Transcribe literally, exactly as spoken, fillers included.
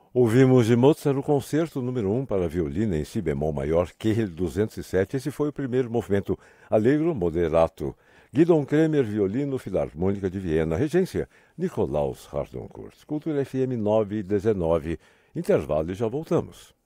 Ouvimos de Mozart o concerto número um para violino em si bemol maior, Q duzentos e sete. Esse foi o primeiro movimento Allegro moderato. Guidon Kremer, violino, Filarmônica de Viena. Regência, Nicolaus Harnoncourt. Cultura F M nove dezenove. Intervalo e já voltamos.